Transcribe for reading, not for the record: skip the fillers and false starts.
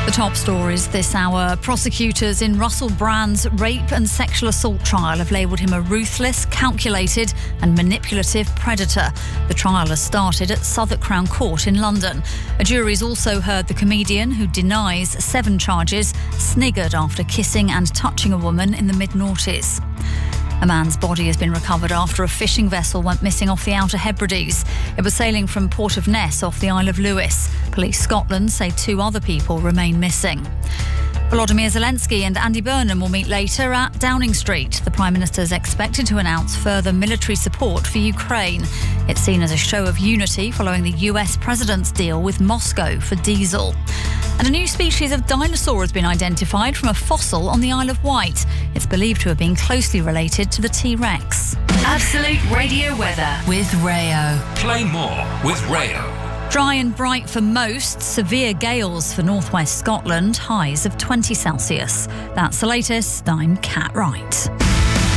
The top stories this hour. Prosecutors in Russell Brand's rape and sexual assault trial have labelled him a ruthless, calculated and manipulative predator. The trial has started at Southwark Crown Court in London. A jury's also heard the comedian, who denies 7 charges, sniggered after kissing and touching a woman in the mid-noughties. A man's body has been recovered after a fishing vessel went missing off the Outer Hebrides. It was sailing from Port of Ness off the Isle of Lewis. Police Scotland say 2 other people remain missing. Volodymyr Zelensky and Andy Burnham will meet later at Downing Street. The Prime Minister is expected to announce further military support for Ukraine. It's seen as a show of unity following the US President's deal with Moscow for diesel. And a new species of dinosaur has been identified from a fossil on the Isle of Wight. It's believed to have been closely related to the T-Rex. Absolute Radio weather with Rayo. Play more with Rayo. Dry and bright for most, severe gales for northwest Scotland, highs of 20 Celsius. That's the latest. I'm Kat Wright.